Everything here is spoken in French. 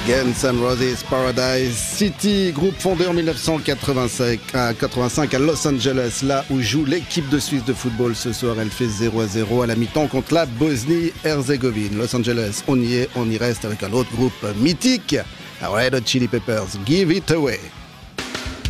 Guns N' Roses, Paradise City, groupe fondé en 1985 à Los Angeles, là où joue l'équipe de Suisse de football. Ce soir, elle fait 0-0 à la mi-temps contre la Bosnie-Herzégovine. Los Angeles, on y est, on y reste avec un autre groupe mythique, Red Hot Chili Peppers, Give It Away.